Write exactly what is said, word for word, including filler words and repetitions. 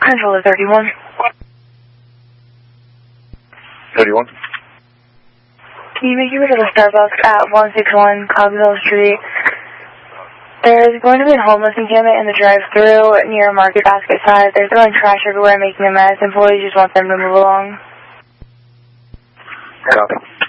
Control of thirty-one. thirty-one. Can you make your way to the Starbucks at one sixty-one Cogswell Street? There's going to be a homeless encampment in the drive-thru near Market Basket side. They're throwing trash everywhere and making a mess. Employees just want them to move along. Copy.